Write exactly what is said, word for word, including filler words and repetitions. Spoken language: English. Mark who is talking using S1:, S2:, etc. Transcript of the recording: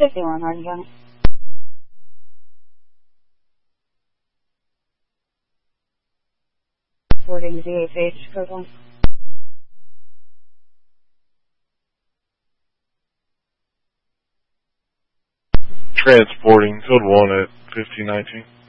S1: fifty-one Hardin County. Reporting Z H H, code one.
S2: Transporting, code one at fifteen nineteen.